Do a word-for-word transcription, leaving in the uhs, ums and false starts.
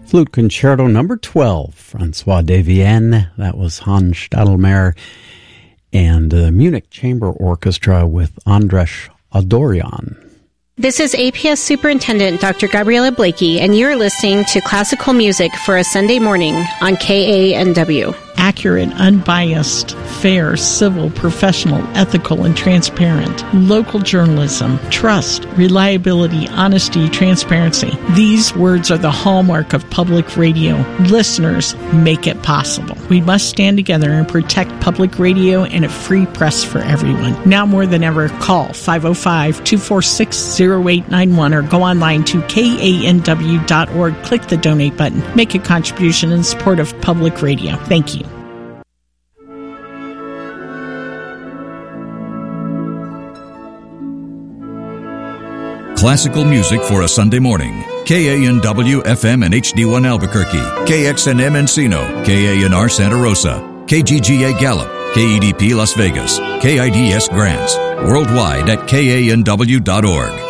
Flute Concerto number twelve, Francois de Vienne. That was Hans Stadelmeier and the Munich Chamber Orchestra with Andras Adorian. This is A P S Superintendent Doctor Gabriella Blakey, and you're listening to Classical Music for a Sunday Morning on K A N W. Accurate, unbiased, fair, civil, professional, ethical, and transparent. Local journalism, trust, reliability, honesty, transparency. These words are the hallmark of public radio. Listeners make it possible. We must stand together and protect public radio and a free press for everyone. Now more than ever, call five oh five, two four six, oh eight nine one or go online to K A N W dot org. Click the donate button. Make a contribution in support of public radio. Thank you. Classical music for a Sunday morning. K A N W F M and H D one Albuquerque, K X N M Encino, K A N R Santa Rosa, K G G A Gallup, K E D P Las Vegas, K I D S Grants, worldwide at K A N W dot org.